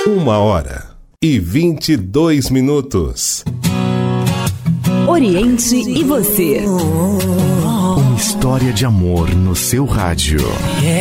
1h22. Oriente e você. Uma história de amor no seu rádio.